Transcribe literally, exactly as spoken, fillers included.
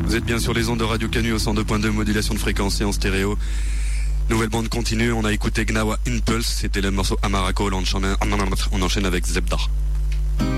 Vous êtes bien sur les ondes de Radio Canu au cent deux point deux, modulation de fréquence et en stéréo. Nouvelle bande continue, on a écouté Gnawa Impulse, c'était le morceau Amarako, on enchaîne, on enchaîne avec Zebda.